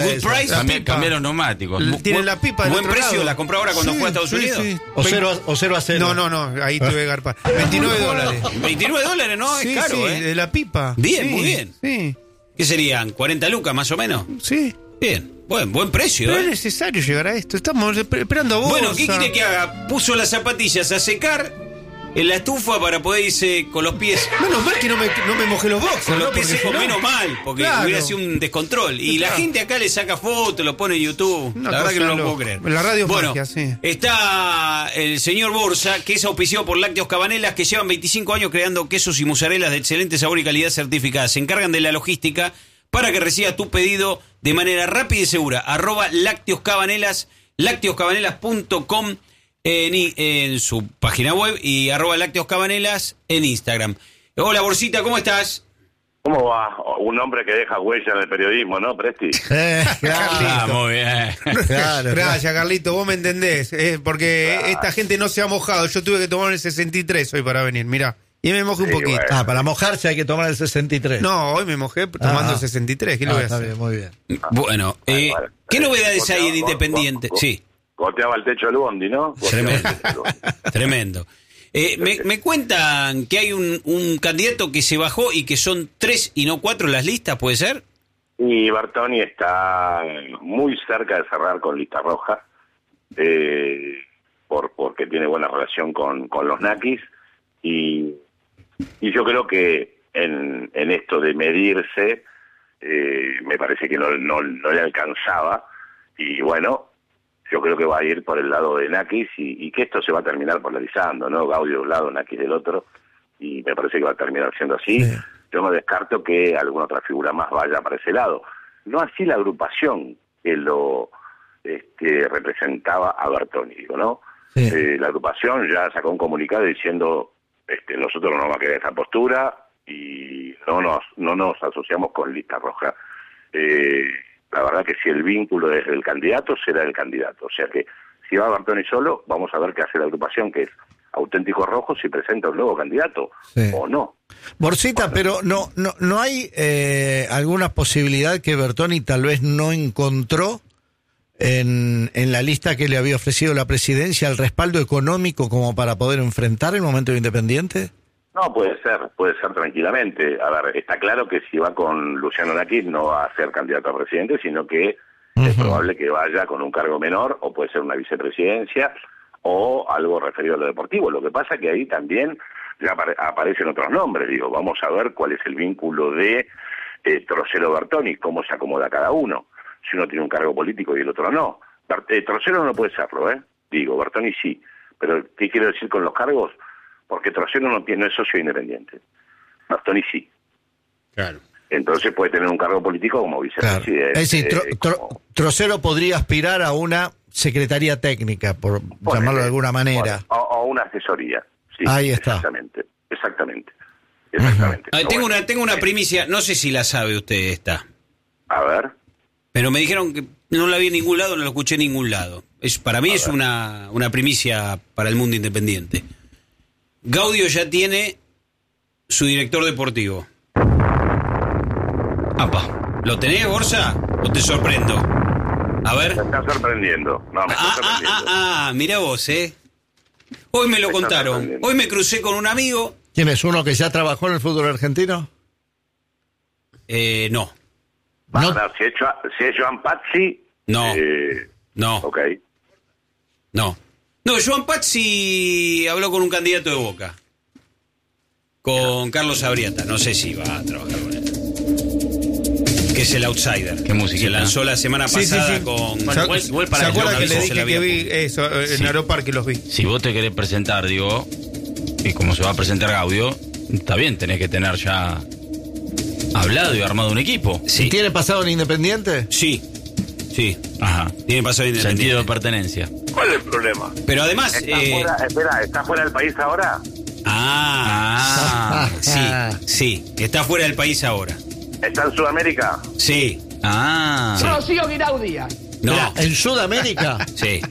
Good price. Cambié los neumáticos. Tiene la pipa del Buen otro precio, lado. la compró ahora cuando fue a Estados Unidos. Sí. O 0-0. No, ahí tuve que garpar. $29. $29, ¿no? Sí, es caro, sí, ¿eh? de la pipa. Bien, Sí, muy bien. Sí, ¿Qué serían? ¿40 lucas más o menos? sí. Bien, buen precio, Pero es ¿eh? necesario llegar a esto. Estamos esperando a vos. Bueno, ¿qué quiere que haga? Puso las zapatillas a secar en la estufa para poder irse con los pies. Menos mal que no me mojé los boxers. Con los ¿no? pies Porque secos, si no- menos mal, porque Claro. hubiera sido un descontrol. Y la Claro. gente acá le saca fotos, lo pone en YouTube. Una La verdad que no cosa lo puedo loca. creer. La radio es bueno, magia, sí. está el señor Borsa, que es auspiciado por Lácteos Cabanelas, que llevan 25 años creando quesos y mussarelas de excelente sabor y calidad certificadas. Se encargan de la logística para que recibas tu pedido de manera rápida y segura. @lácteoscabanelas, lácteoscabanelas.com en su página web y @lácteoscabanelas en Instagram. Hola, Borsita, ¿cómo estás? ¿Cómo va? Un hombre que deja huella en el periodismo, ¿no, Presti? Carlito. muy bien. Claro. Gracias, Carlito, vos me entendés. Porque esta gente no se ha mojado. Yo tuve que tomar el 63 hoy para venir, mirá. Y me mojé un Sí, poquito. bueno. Para mojarse hay que tomar el 63. No, hoy me mojé tomando el 63. ¿Qué le voy a está hacer? bien, muy bien. Bueno, Bueno. ¿qué novedades hay en Goteaba- Independiente? Sí, Goteaba el techo del bondi, ¿no? Goteaba Tremendo. el techo del bondi. tremendo. Me cuentan que hay un candidato que se bajó y que son 3 y no 4 las listas, ¿puede ser? Y Bertoni está muy cerca de cerrar con lista roja, porque tiene buena relación con los naquis, y yo creo que en esto de medirse, me parece que no le alcanzaba, y bueno, yo creo que va a ir por el lado de naquis, y que esto se va a terminar polarizando, ¿no? Gaudio de un lado, naquis del otro, y me parece que va a terminar siendo así. Sí. Yo no descarto que alguna otra figura más vaya para ese lado. No así la agrupación que lo representaba a Bertoni, digo, ¿no? Sí. La agrupación ya sacó un comunicado diciendo nosotros no vamos a quedar esa postura y no nos asociamos con lista roja. La verdad que si el vínculo es del candidato, será el candidato. O sea que si va Bertoni solo, vamos a ver qué hace la agrupación, que es Auténticos Rojos, si presenta un nuevo candidato Sí. o no. Borsita, pero no hay alguna posibilidad que Bertoni tal vez no encontró en la lista que le había ofrecido la presidencia el respaldo económico como para poder enfrentar el momento de Independiente? No, puede ser tranquilamente. A ver, está claro que si va con Luciano Naquis no va a ser candidato a presidente, sino que es probable que vaya con un cargo menor, o puede ser una vicepresidencia, o algo referido a lo deportivo. Lo que pasa que ahí también ya aparecen otros nombres. Digo, vamos a ver cuál es el vínculo de Trocero Bertoni, cómo se acomoda cada uno. Si uno tiene un cargo político y el otro no. Trocero no puede serlo, Digo, Bertoni sí. Pero, ¿qué quiero decir con los cargos? Porque Trocero no es socio independiente. Bertoni sí. Claro. Entonces puede tener un cargo político como Claro. vicepresidente. Es decir, como- Trocero podría aspirar a una secretaría técnica, por llamarlo de alguna manera. O una asesoría. Sí, Ahí está. Exactamente. Tengo una primicia, no sé si la sabe usted esta, A ver. pero me dijeron que no la vi en ningún lado, no la escuché en ningún lado. Para mí es una primicia para el mundo independiente. Gaudio ya tiene su director deportivo. Apa, ¿lo tenés, Borsa? ¿O te sorprendo? A ver. Me está sorprendiendo. No, me está sorprendiendo. Mirá vos, Hoy me lo Me está contaron. sorprendiendo. Hoy me crucé con un amigo. ¿Quién es uno que ya trabajó en el fútbol argentino? No. No. No, si es Joan Pazzi... No. No. Ok. No, Joan Pazzi habló con un candidato de Boca. Con Carlos Abriata. No sé si va a trabajar con él. Que es el outsider. Qué musiquita, Se lanzó la semana pasada con... ¿Se acuerda que le dije que vi eso en Sí. Aeroparque los vi? Si vos te querés presentar, digo, y como se va a presentar Gaudio, está bien, tenés que tener ya hablado y armado un equipo. Sí. ¿Tiene pasado en Independiente? Sí. Ajá. Tiene pasado independiente. Sentido de pertenencia. ¿Cuál es el problema? Pero además... ¿Está fuera del país ahora? Sí. Está fuera del país ahora. ¿Está en Sudamérica? Sí. Rocío Guiraudía. No. Mirá, ¿en Sudamérica? Sí.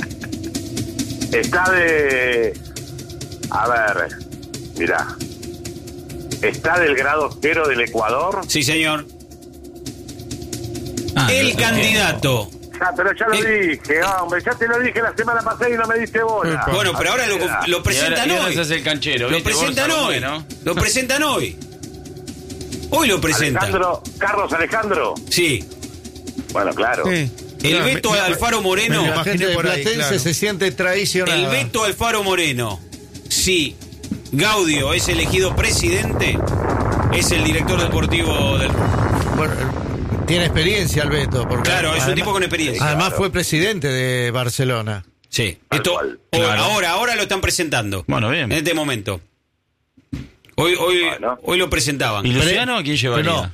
Está de... A ver, mirá. ¿Está del grado 0 del Ecuador? Sí, señor. el candidato. Pero ya lo dije, hombre, ya te lo dije la semana pasada y no me diste bola. Bueno, pero ahora lo presentan Y ahora hoy. se hace el canchero, Lo ¿viste? presentan Borsa, hoy. ¿no? Lo presentan hoy. Hoy lo presentan. Carlos Alejandro. Sí. Bueno, claro. Sí. El Claro, veto a Alfaro Moreno. me La imaginé gente de por ahí, Platense claro. se siente traicionada. El veto a Alfaro Moreno. Si Gaudio es elegido presidente, es el director deportivo del. Bueno, tiene experiencia el Beto. Porque Claro, es un tipo con experiencia. Además Claro. fue presidente de Barcelona. Sí. Tal Esto cual. Claro. ahora lo están presentando. Bueno, bien. En este momento. Hoy Bueno. lo presentaban. ¿Y Luciano a quién llevaría? Pero no.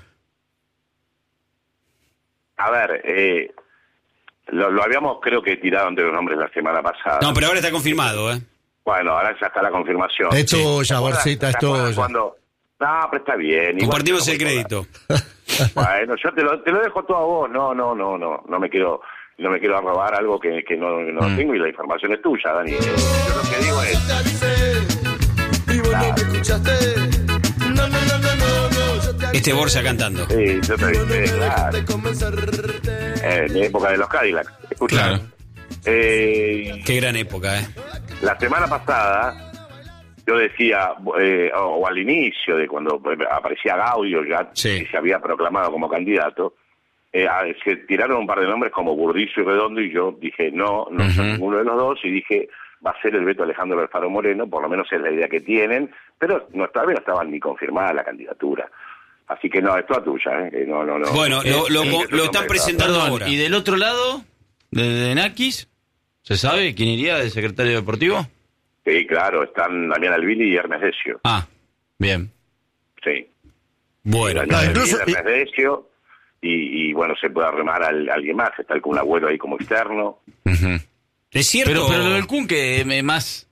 A ver, lo habíamos creo que tirado entre los nombres la semana pasada. No, pero ahora está confirmado, ¿eh? Bueno, ahora ya está la confirmación. Es tuya, ¿Te acuerdas- Borsita, es te acuerdas tuya. cuando... No, pero está bien. igual Compartimos te lo el voy a crédito. cobrar. Bueno, yo te lo dejo todo a vos. No me quiero robar algo que no tengo y la información es tuya, Dani. Yo lo que digo es... Este Borsa cantando. Sí, yo te dije, claro. En mi época de los Cadillacs. Escucha. Claro. Qué gran época, ¿eh? La semana pasada yo decía, o al inicio de cuando aparecía Gaudio, ya Sí. que se había proclamado como candidato, se tiraron un par de nombres como Burdizo y Redondo y yo dije, no son ninguno de los dos y dije, va a ser el veto Alejandro Alfaro Moreno, por lo menos es la idea que tienen, pero todavía no estaban ni confirmada la candidatura. Así que no, es toda tuya, ¿eh? No. Bueno, lo están nombre, presentando Perdón, ahora. ¿y del otro lado, de Nakis, se sabe quién iría de secretario deportivo? Sí, claro, están Damián Albini y Ernest Decio. Ah, bien. Sí. Bueno, Damián claro, Albini, incluso- Ernest Decio, y bueno, se puede arremar a alguien más. Está el Kun Agüero ahí como externo. Ujú. es cierto. Pero lo del Kun que más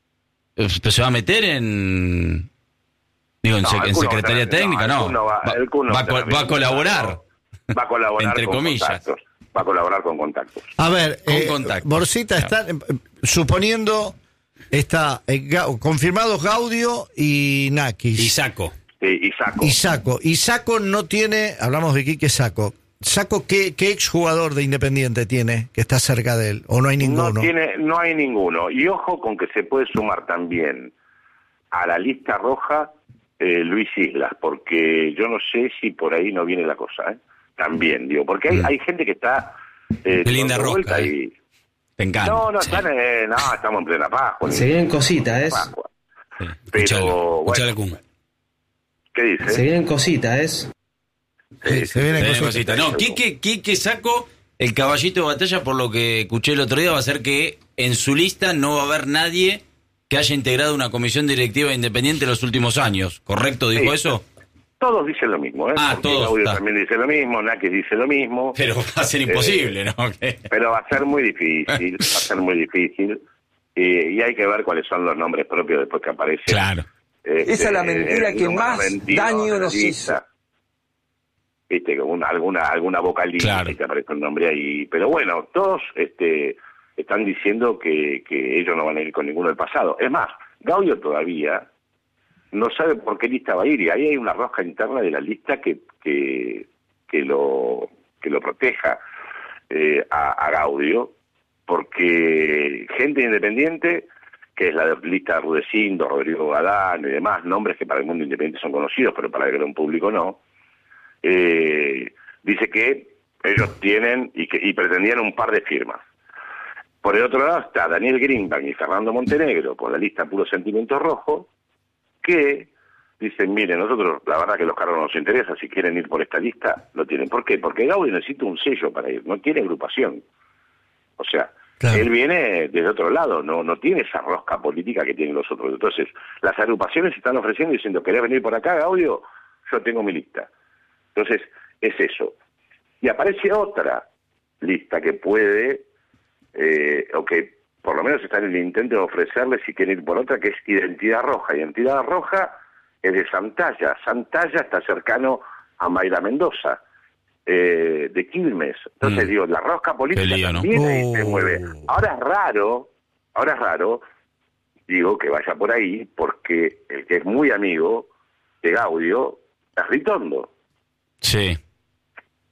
se va a meter en digo en, No, el en Kun no va a secretaría tener- técnica, el no. Kun no va- el Kun no va va a colaborar. Va a colaborar Entre con comillas. contactos. Va a colaborar con contactos. A ver, Con contacto. Borsita, está, suponiendo, está confirmados Gaudio y Nakis. Y saco. Y Saco. Y Saco no tiene, hablamos de Quique Saco. Saco, ¿qué exjugador de Independiente tiene que está cerca de él? ¿O no hay ninguno? No hay ninguno. Y ojo con que se puede sumar también a la lista roja Luis Islas, porque yo no sé si por ahí no viene la cosa, ¿eh? También, digo, porque hay gente que está... Qué linda dando vuelta rosca, y... Te encanta. No, estamos en plena Pascua. Se vienen cositas, Pascua. Escuchalo, Pero, escuchalo, bueno, Kun. ¿qué dice? Se vienen cositas, Sí, se vienen Tenés cosas. cosita. No, Quique Saco, el caballito de batalla, por lo que escuché el otro día, va a ser que en su lista no va a haber nadie que haya integrado una comisión directiva independiente en los últimos años. ¿Correcto? ¿Dijo Sí. eso? Todos dicen lo mismo, ¿eh? Ah, Porque todos, Gaudio está. también dice lo mismo, Nakis dice lo mismo. Pero va a ser imposible, ¿no? Pero va a ser muy difícil, y hay que ver cuáles son los nombres propios después que aparecen. Claro. Esa es la mentira que más daño nos hizo. Viste, con alguna vocalista Claro. que aparece un nombre ahí. Pero bueno, todos están diciendo que ellos no van a ir con ninguno del pasado. Es más, Gaudio todavía no sabe por qué lista va a ir, y ahí hay una rosca interna de la lista que lo proteja a Gaudio, porque gente independiente, que es la lista de Rudecindo, Rodrigo Gadán y demás, nombres que para el mundo independiente son conocidos, pero para el gran público no, dice que ellos tienen y pretendían un par de firmas. Por el otro lado está Daniel Greenbank y Fernando Montenegro, por la lista Puro Sentimiento Rojo, que dicen, miren, nosotros la verdad que los cargos no nos interesa, si quieren ir por esta lista, lo tienen. ¿Por qué? Porque Gaudio necesita un sello para ir, no tiene agrupación. O sea, Claro. él viene desde otro lado, no tiene esa rosca política que tienen los otros. Entonces, las agrupaciones están ofreciendo diciendo, ¿querés venir por acá, Gaudio? Yo tengo mi lista. Entonces, es eso. Y aparece otra lista que puede, o que por lo menos está en el intento de ofrecerle si quieren ir por otra, que es Identidad Roja. Identidad Roja es de Santalla. Santalla está cercano a Mayra Mendoza, de Quilmes. Entonces, digo, la rosca política Qué lío, ¿no? también ahí se mueve. Ahora es raro, digo, que vaya por ahí, porque el que es muy amigo de Gaudio es Ritondo. Sí.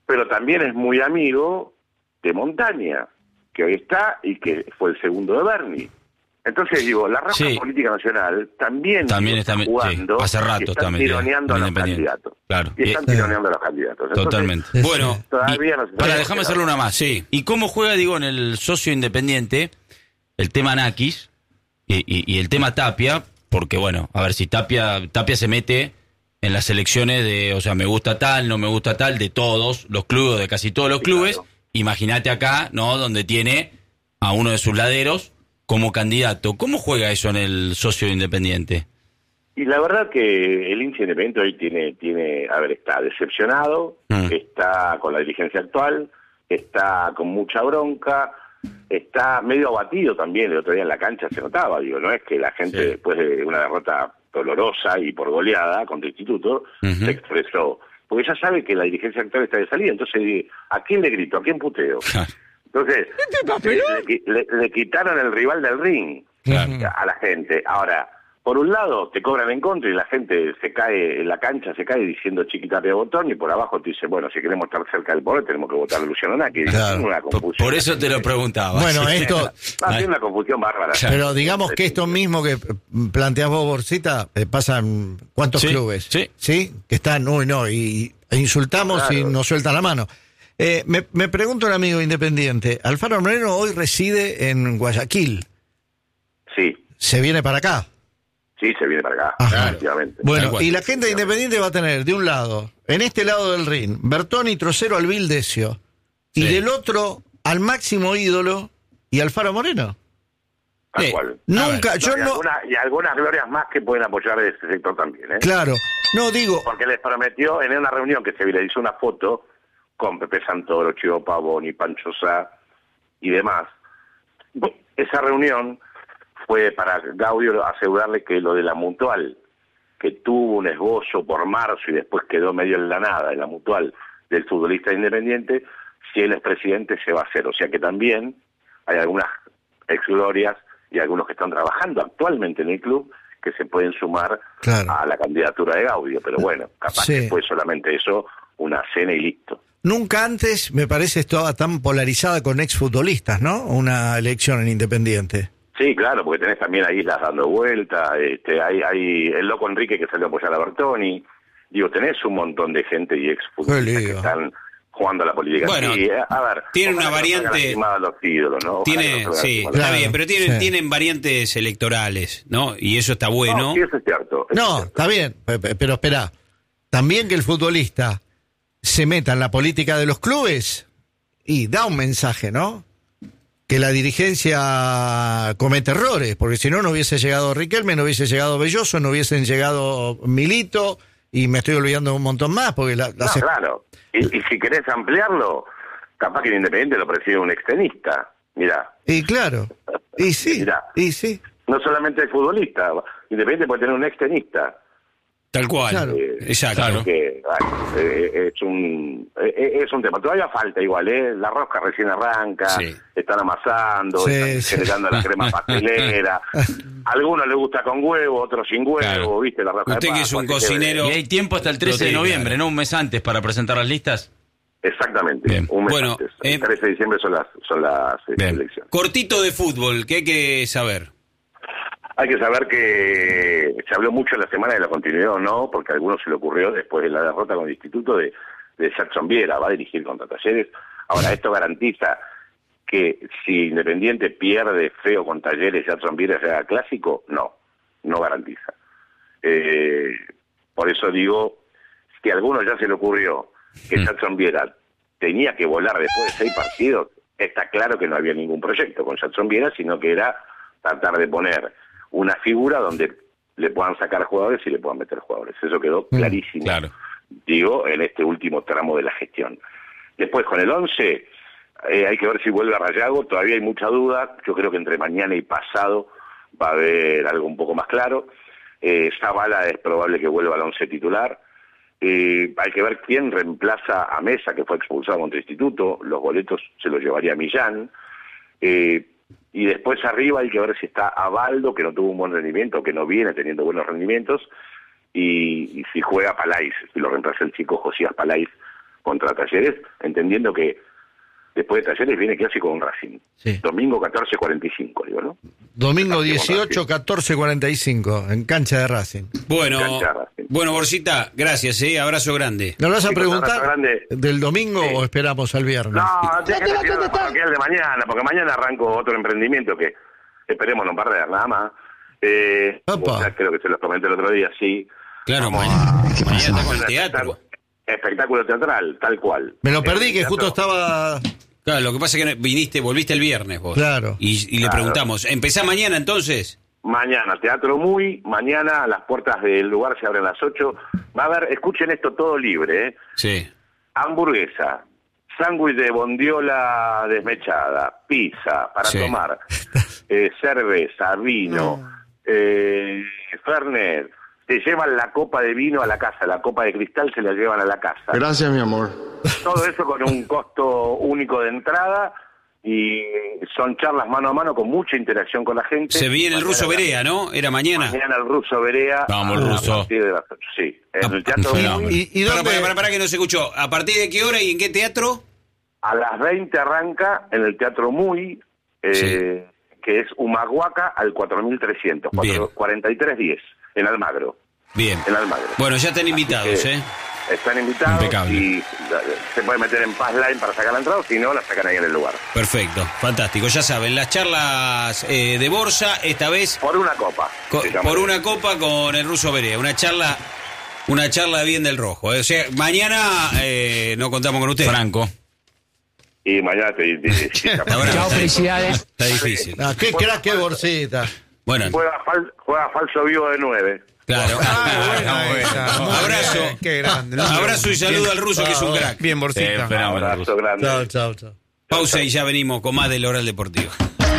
pero también es muy amigo de Montaña, que hoy está y que fue el segundo de Berni. Entonces digo, la raza política nacional también está jugando, hace rato y están tironeando a los candidatos. Claro. Y están tironeando a los candidatos. Entonces, totalmente. Bueno, todavía no se para déjame hacerle una más. Sí. ¿Y cómo juega, en el socio independiente el tema Nakis y el tema Tapia? Porque, bueno, a ver, si Tapia se mete en las elecciones de, o sea, me gusta tal, no me gusta tal, de todos los clubes, de casi todos los clubes, claro. Imagínate acá, ¿no? Donde tiene a uno de sus laderos como candidato. ¿Cómo juega eso en el socio independiente? Y la verdad que el hincha independiente hoy tiene, a ver, está decepcionado, está con la dirigencia actual, está con mucha bronca, está medio abatido también. El otro día en la cancha se notaba, no es que la gente después de una derrota dolorosa y por goleada contra el Instituto se expresó, porque ya sabe que la dirigencia actual está de salida. Entonces, ¿a quién le grito? ¿A quién puteo? Entonces, le quitaron el rival del ring a la gente. Ahora, por un lado, te cobran en contra y la gente se cae en la cancha, se cae diciendo Chiquita Pia Botón, y por abajo te dice, bueno, si queremos estar cerca del poder, tenemos que votar a Luciano Nakis. Claro. Una confusión. Por eso te lo preguntaba. Bueno, esto... Hay una confusión bárbara. Pero digamos que esto mismo que planteas vos, Borsita, pasa en ¿cuántos clubes? Sí. Que están, e insultamos y nos sueltan la mano. Me pregunta un amigo independiente, Alfaro Moreno hoy reside en Guayaquil. Sí. ¿Se viene para acá? Sí, se viene para acá, efectivamente. Bueno, y la gente de Independiente va a tener, de un lado, en este lado del ring, Bertoni, Trocero, Alvil, Decio, y del otro, al máximo ídolo, y Alfaro Moreno. Tal cual. Nunca, y algunas glorias más que pueden apoyar de ese sector también, Claro, digo... Porque les prometió, en una reunión que se viralizó una foto, con Pepe Santoro, Chivo Pavoni, Pancho Sá y demás, esa reunión fue para Gaudio asegurarle que lo de la Mutual, que tuvo un esbozo por marzo y después quedó medio en la nada, en la Mutual del futbolista independiente, si él es presidente se va a hacer. O sea que también hay algunas exglorias y algunos que están trabajando actualmente en el club que se pueden sumar a la candidatura de Gaudio. Pero bueno, capaz que fue solamente eso, una cena y listo. Nunca antes, me parece, estaba tan polarizada con exfutbolistas, ¿no? Una elección en Independiente. Sí, claro, porque tenés también a Islas dando vuelta, hay el loco Enrique que salió a apoyar a Bertoni, tenés un montón de gente y exfutbolistas que están jugando a la política. Bueno, sí, a ver, tiene una variante... Los ídolos, ¿no? Está bien, pero tienen variantes electorales, ¿no? Y eso está bueno. No, sí, eso es cierto. Está bien, pero espera, también que el futbolista se meta en la política de los clubes y da un mensaje, ¿no? Que la dirigencia comete errores, porque si no hubiese llegado Riquelme, no hubiese llegado Belloso, no hubiesen llegado Milito, y me estoy olvidando un montón más, porque claro, y si querés ampliarlo, capaz que el Independiente lo preside un extenista, mirá. Y claro, y sí, mirá. Y sí. No solamente el futbolista, Independiente puede tener un extenista. Tal cual, exacto. Que, es un tema. Todavía falta igual, la rosca recién arranca, están amasando, están generando la crema pastelera. A algunos les gusta con huevo, otros sin huevo, ¿viste? La rosca Usted que es un cocinero. Y hay tiempo hasta el 13 de noviembre, ¿no? Un mes antes para presentar las listas. Exactamente, un mes antes. El 13 de diciembre son las elecciones. Cortito de fútbol, ¿qué hay que saber? Hay que saber que se habló mucho en la semana de la continuidad o no, porque a algunos se le ocurrió después de la derrota con el Instituto de Jackson Viera, va a dirigir contra Talleres. Ahora, esto garantiza que si Independiente pierde feo con Talleres, Jackson Viera sea clásico, no garantiza. Por eso digo, si a algunos ya se le ocurrió que Jackson Viera tenía que volar después de 6 partidos, está claro que no había ningún proyecto con Jackson Viera, sino que era tratar de poner una figura donde le puedan sacar jugadores y le puedan meter jugadores. Eso quedó clarísimo, en este último tramo de la gestión. Después, con el 11, hay que ver si vuelve a Rayago. Todavía hay mucha duda. Yo creo que entre mañana y pasado va a haber algo un poco más claro. Zavala es probable que vuelva al 11 titular. Hay que ver quién reemplaza a Mesa, que fue expulsado contra el Instituto. Los boletos se los llevaría Millán. Y después arriba hay que ver si está Abaldo, que no tuvo un buen rendimiento, que no viene teniendo buenos rendimientos, y si juega Palais, si lo reemplaza el chico Josías Palais contra Talleres, entendiendo que después de Talleres viene clásico con Racing. Sí. Domingo 14:45, digo, ¿no? Domingo 18, 14:45, en cancha de Racing. Bueno, Cancha de Racing. bueno, Borsita, gracias, abrazo grande. ¿Nos vas a Sí, preguntar abrazo grande. del domingo Sí. o esperamos al viernes? No, déjame decir el de mañana, porque mañana arranco otro emprendimiento que esperemos no perder, nada más. Ya creo que se los comenté el otro día, sí. Claro, Vamos mañana está con el un teatro. espectáculo teatral, tal cual. Me lo perdí, que Teatro. justo estaba... Claro, lo que pasa es que volviste el viernes vos. Claro. Y le Claro. preguntamos, ¿empezá mañana entonces? Mañana, Teatro Muy, mañana las puertas del lugar se abren a las 8. Va a haber, escuchen esto todo libre, ¿eh? Sí. Hamburguesa, sándwich de bondiola desmechada, pizza para Sí. tomar, cerveza, vino, Fernet. Te llevan la copa de vino a la casa, la copa de cristal se la llevan a la casa. Gracias, mi amor. Todo eso con un costo único de entrada y son charlas mano a mano con mucha interacción con la gente. Se viene el Mañana ruso Berea, ¿no? Era mañana. Mañana el ruso Berea. Vamos, el a ruso. partir de las 8, sí. En el Teatro fenómeno. Muy, ¿Y dónde? Para que no se escuchó. ¿A partir de qué hora y en qué teatro? a las 20 arranca en el Teatro Muy, Sí. que es Humahuaca al 4300, Bien. 4310, en Almagro. Bien. En Almagro. Bueno, ya están invitados, que- ¿eh? Están invitados Impecable. y se puede meter en Passline para sacar la entrada, o si no, la sacan ahí en el lugar. Perfecto, fantástico. Ya saben, las charlas de Borsa, esta vez Por una copa. se llama. por una copa con el ruso Berea. Una charla bien del rojo. O sea, mañana no contamos con ustedes. Franco. Y mañana Está bravo, Chao, está- felicidades. Está difícil. Ah, qué crack, qué Borsita. Bueno, juega falso vivo de 9. claro. Esa. Muy Abrazo. bien, qué grande. Abrazo y saludo al ruso, que es un crack. Bien, Borsita. fenómeno. Abrazo grande. Chao, chao, chao. Pausa y ya venimos con más del Oral Deportivo.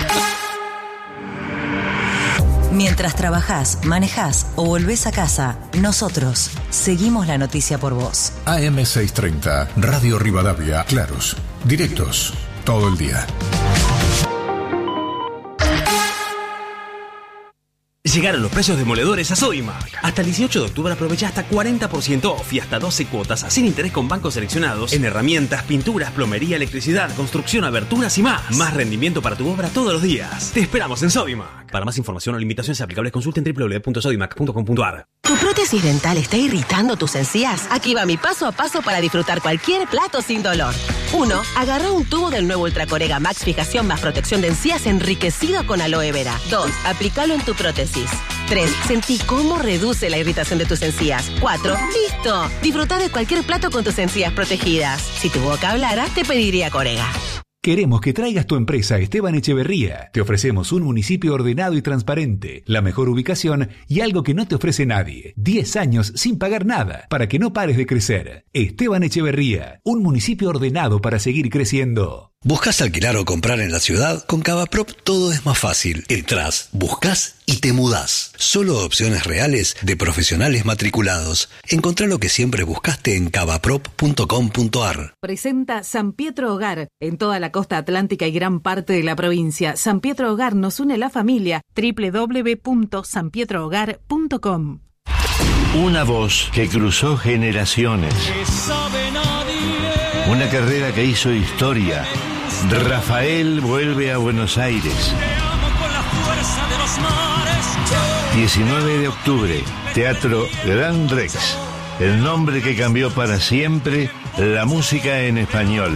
Mientras trabajás, manejás o volvés a casa, nosotros seguimos la noticia por vos. AM630, Radio Rivadavia, claros, directos, todo el día. Llegaron los precios demoledores a Sodimac. Hasta el 18 de octubre aprovecha hasta 40% off y hasta 12 cuotas sin interés con bancos seleccionados en herramientas, pinturas, plomería, electricidad, construcción, aberturas y más. Más rendimiento para tu obra todos los días. Te esperamos en Sodimac. Para más información o limitaciones aplicables, consulta en www.sodimac.com.ar. ¿Tu prótesis dental está irritando tus encías? Aquí va mi paso a paso para disfrutar cualquier plato sin dolor. 1. Agarra un tubo del nuevo Ultracorega Max Fijación más protección de encías enriquecido con aloe vera. 2. Aplícalo en tu prótesis. 3. Sentí cómo reduce la irritación de tus encías. 4. ¡Listo! Disfruta de cualquier plato con tus encías protegidas. Si tu boca hablara, te pediría Corega. Queremos que traigas tu empresa a Esteban Echeverría. Te ofrecemos un municipio ordenado y transparente, la mejor ubicación y algo que no te ofrece nadie. 10 años sin pagar nada, para que no pares de crecer. Esteban Echeverría, un municipio ordenado para seguir creciendo. ¿Buscas alquilar o comprar en la ciudad? Con Cavaprop todo es más fácil. Entrás, buscas y te mudás. Solo opciones reales de profesionales matriculados. Encontrá lo que siempre buscaste en cavaprop.com.ar. Presenta San Pietro Hogar en toda la costa atlántica y gran parte de la provincia. San Pietro Hogar nos une la familia. www.sanpietrohogar.com. Una voz que cruzó generaciones. Una carrera que hizo historia. Rafael vuelve a Buenos Aires. 19 de octubre, Teatro Gran Rex. El nombre que cambió para siempre la música en español.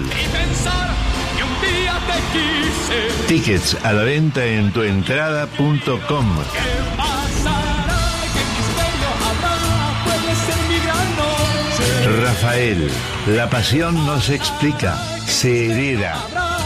Tickets a la venta en tuentrada.com. Rafael, la pasión no se explica, se hereda.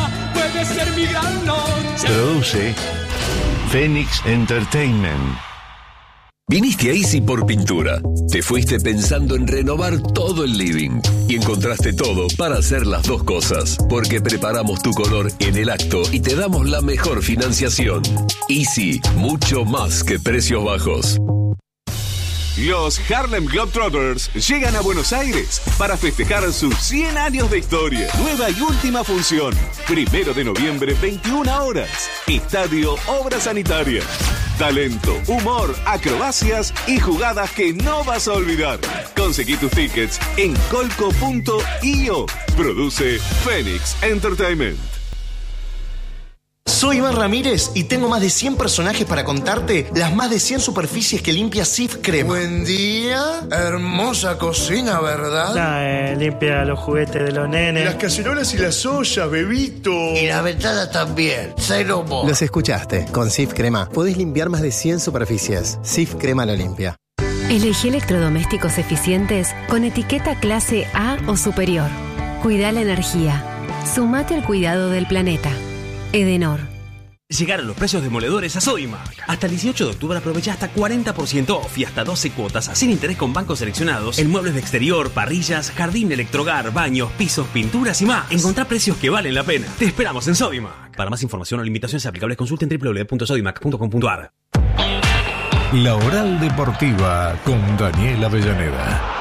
Produce Phoenix Entertainment. Viniste a Easy por pintura. Te fuiste pensando en renovar todo el living y encontraste todo para hacer las dos cosas, porque preparamos tu color en el acto y te damos la mejor financiación. Easy, mucho más que precios bajos. Los Harlem Globetrotters llegan a Buenos Aires para festejar sus 100 años de historia. Nueva y última función. 1 de noviembre, 21 horas. Estadio Obras Sanitarias. Talento, humor, acrobacias y jugadas que no vas a olvidar. Conseguí tus tickets en colco.io. Produce Phoenix Entertainment. Soy Iván Ramírez y tengo más de 100 personajes para contarte las más de 100 superficies que limpia Cif Crema. Buen día, hermosa cocina, ¿verdad? Limpia los juguetes de los nenes. Las cacerolas y las ollas, bebito. Y la ventana también, cero mo. Los escuchaste, con Cif Crema podés limpiar más de 100 superficies. Cif Crema lo limpia. Elegí electrodomésticos eficientes con etiqueta clase A o superior. Cuida la energía. Sumate al cuidado del planeta. Edenor. Llegaron los precios demoledores a Sodimac. Hasta el 18 de octubre aprovecha hasta 40% off y hasta 12 cuotas sin interés con bancos seleccionados en muebles de exterior, parrillas, jardín, electrohogar, baños, pisos, pinturas y más. Encontrá precios que valen la pena. Te esperamos en Sodimac. Para más información o limitaciones aplicables consulten www.sodimac.com.ar. La Oral Deportiva con Daniel Avellaneda.